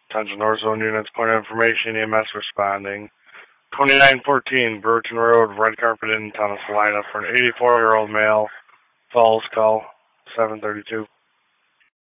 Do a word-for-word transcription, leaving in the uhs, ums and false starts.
Attention North Zone units, point of information, E M S responding. twenty-nine fourteen Brewerton Road, red carpet in, Town of Salina for an eighty-four-year-old male. Falls call, seven thirty-two.